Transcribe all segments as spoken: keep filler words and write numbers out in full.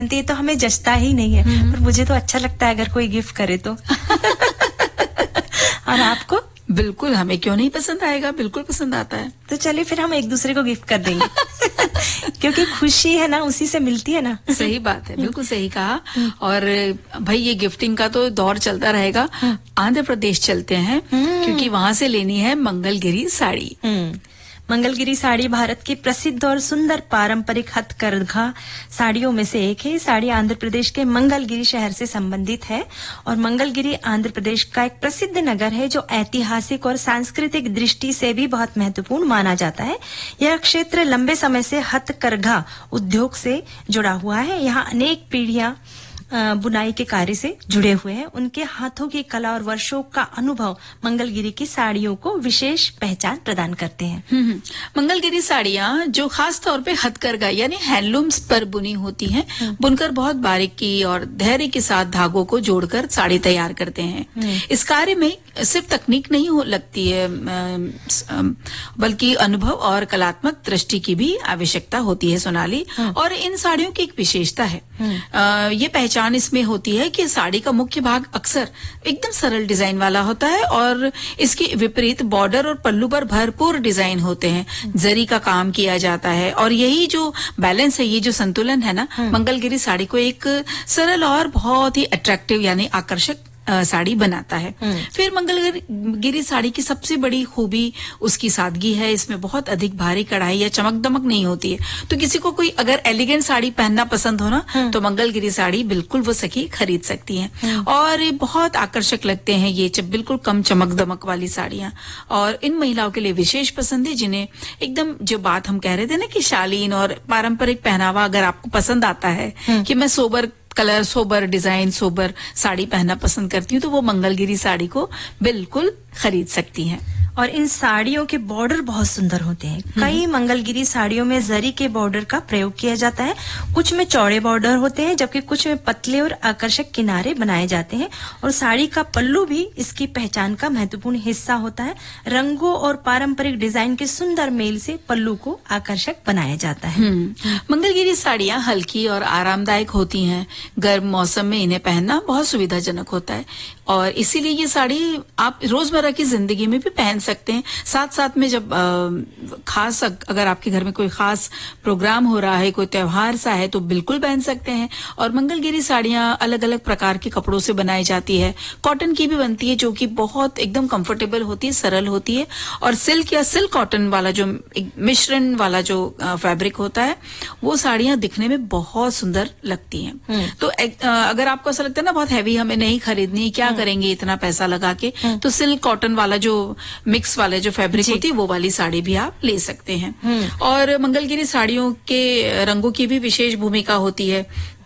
ये तो हमें जचता ही नहीं है, पर मुझे तो अच्छा लगता है अगर कोई गिफ्ट करे तो। और आपको? बिल्कुल, हमें क्यों नहीं पसंद आएगा, बिल्कुल पसंद आता है। तो चलिए फिर हम एक दूसरे को गिफ्ट कर देंगे। क्योंकि खुशी है ना, उसी से मिलती है ना। सही बात है, बिल्कुल सही कहा। और भाई ये गिफ्टिंग का तो दौर चलता रहेगा। आंध्र प्रदेश चलते हैं, क्योंकि वहां से लेनी है मंगलगिरी साड़ी। मंगलगिरी साड़ी भारत की प्रसिद्ध और सुंदर पारंपरिक हथकरघा साड़ियों में से एक है। साड़ी आंध्र प्रदेश के मंगलगिरी शहर से संबंधित है और मंगलगिरी आंध्र प्रदेश का एक प्रसिद्ध नगर है जो ऐतिहासिक और सांस्कृतिक दृष्टि से भी बहुत महत्वपूर्ण माना जाता है। यह क्षेत्र लंबे समय से हथकरघा उद्योग से जुड़ा हुआ है। यहाँ अनेक पीढ़ियां बुनाई के कार्य से जुड़े हुए हैं। उनके हाथों की कला और वर्षों का अनुभव मंगलगिरी की साड़ियों को विशेष पहचान प्रदान करते हैं। मंगलगिरी साड़ियाँ जो खास तौर पे हथकरघा यानी हैंडलूम्स पर बुनी होती हैं, बुनकर बहुत बारीकी और धैर्य के साथ धागों को जोड़कर साड़ी तैयार करते हैं। इस कार्य में सिर्फ तकनीक नहीं हो लगती है, बल्कि अनुभव और कलात्मक दृष्टि की भी आवश्यकता होती है, सोनाली। और इन साड़ियों की एक विशेषता है, ये पहचान इसमें होती है कि साड़ी का मुख्य भाग अक्सर एकदम सरल डिजाइन वाला होता है और इसके विपरीत बॉर्डर और पल्लू पर भरपूर डिजाइन होते हैं। जरी का काम किया जाता है और यही जो बैलेंस है, ये जो संतुलन है ना, मंगलगिरी साड़ी को एक सरल और बहुत ही अट्रैक्टिव यानी आकर्षक साड़ी बनाता है। फिर मंगलगिरी साड़ी की सबसे बड़ी खूबी उसकी सादगी है। इसमें बहुत अधिक भारी कढ़ाई या चमक दमक नहीं होती है। तो किसी को कोई अगर एलिगेंट साड़ी पहनना पसंद हो ना, तो मंगलगिरी साड़ी बिल्कुल वो सखी खरीद सकती हैं। और बहुत आकर्षक लगते हैं ये जब बिल्कुल कम चमक दमक वाली साड़ियां। और इन महिलाओं के लिए विशेष पसंद है जिन्हें एकदम जो बात हम कह रहे थे ना कि शालीन और पारंपरिक पहनावा अगर आपको पसंद आता है कि मैं sober colour, sober design, sober sari पहनना पसंद करती हूँ, तो वो मंगलगिरी साड़ी को बिल्कुल खरीद सकती हैं। और इन साड़ियों के बॉर्डर बहुत सुंदर होते हैं। कई मंगलगिरी साड़ियों में जरी के बॉर्डर का प्रयोग किया जाता है। कुछ में चौड़े बॉर्डर होते हैं जबकि कुछ में पतले और आकर्षक किनारे बनाए जाते हैं। और साड़ी का पल्लू भी इसकी पहचान का महत्वपूर्ण हिस्सा होता है। रंगों और पारंपरिक डिजाइन के सुंदर मेल से पल्लू को आकर्षक बनाया जाता है। मंगलगिरी साड़ियाँ हल्की और आरामदायक होती हैं। गर्म मौसम में इन्हें पहनना बहुत सुविधाजनक होता है और इसीलिए ये साड़ी आप रोजमर्रा की जिंदगी में भी पहन सकते हैं। साथ साथ में जब आ, खास अगर आपके घर में कोई खास प्रोग्राम हो रहा है, कोई त्योहार सा है, तो बिल्कुल पहन सकते हैं। और मंगलगिरी साड़ियाँ अलग अलग प्रकार के कपड़ों से बनाई जाती है। कॉटन की भी बनती है जो कि बहुत एकदम कंफर्टेबल होती है, सरल होती है। और सिल्क या सिल्क कॉटन वाला जो मिश्रण वाला जो फैब्रिक होता है, वो साड़ियाँ दिखने में बहुत सुंदर लगती हैं। तो अगर आपको ऐसा लगता है ना बहुत हैवी हमें नहीं खरीदनी, क्या करेंगे इतना पैसा लगा के, तो सिल्क कॉटन वाला जो मिक्स वाले जो फैब्रिक होती है वो वाली साड़ी भी आप ले सकते हैं। और मंगलगिरी साड़ियों के रंगों की भी विशेष भूमिका होती है।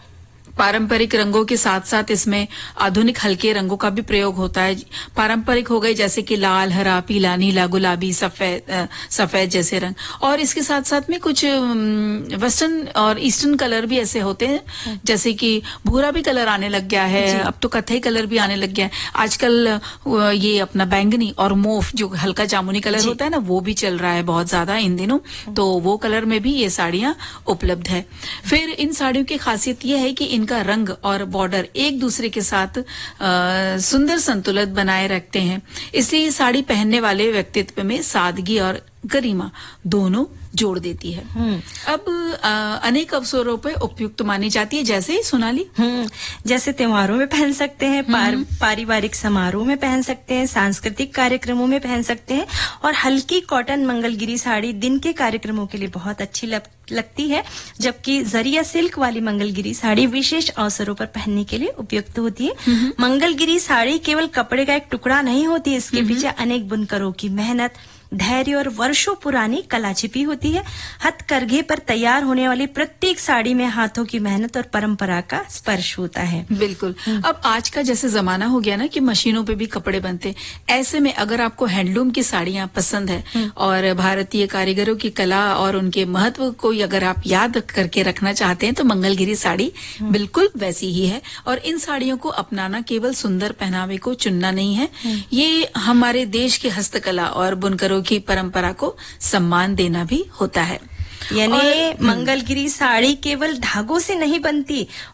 पारंपरिक रंगों के साथ साथ इसमें आधुनिक हल्के रंगों का भी प्रयोग होता है। पारंपरिक हो गए जैसे कि लाल, हरा, पीला, नीला, गुलाबी, सफेद सफेद जैसे रंग। और इसके साथ साथ में कुछ वेस्टर्न और ईस्टर्न कलर भी ऐसे होते हैं, जैसे कि भूरा भी कलर आने लग गया है, अब तो कथई कलर भी आने लग गया है। आजकल ये अपना बैंगनी और मोफ जो हल्का जामुनी कलर होता है ना, वो भी चल रहा है बहुत ज्यादा इन दिनों, तो वो कलर में भी ये साड़ियां उपलब्ध है। फिर इन साड़ियों की खासियत ये है कि इन का रंग और बॉर्डर एक दूसरे के साथ आ, सुंदर संतुलन बनाए रखते हैं। इसलिए साड़ी पहनने वाले व्यक्तित्व में सादगी और गरिमा दोनों जोड़ देती है। अब आ, अनेक अवसरों पर उपयुक्त मानी जाती है, जैसे सोनाली जैसे त्योहारों में पहन सकते हैं, पार, पारिवारिक समारोह में पहन सकते हैं, सांस्कृतिक कार्यक्रमों में पहन सकते हैं। और हल्की कॉटन मंगलगिरी साड़ी दिन के कार्यक्रमों के लिए बहुत अच्छी लग, लगती है, जबकि जरिया सिल्क वाली मंगलगिरी साड़ी विशेष अवसरों पर पहनने के लिए उपयुक्त होती है। मंगलगिरी साड़ी केवल कपड़े का एक टुकड़ा नहीं होती, इसके पीछे अनेक बुनकरों की मेहनत, धैर्य और वर्षों पुरानी कला छिपी होती है। हथकरघे पर तैयार होने वाली प्रत्येक साड़ी में हाथों की मेहनत और परंपरा का स्पर्श होता है। बिल्कुल। अब आज का जैसे जमाना हो गया ना कि मशीनों पे भी कपड़े बनते, ऐसे में अगर आपको हैंडलूम की साड़ियां पसंद है और भारतीय कारीगरों की कला और उनके महत्व को अगर आप याद करके रखना चाहते हैं, तो मंगलगिरी साड़ी बिल्कुल वैसी ही है। और इन साड़ियों को अपनाना केवल सुंदर पहनावे को चुनना नहीं है, ये हमारे देश की हस्तकला और बुनकरों की परंपरा को सम्मान देना भी होता है। यानी मंगलगिरी साड़ी केवल धागों से नहीं बनती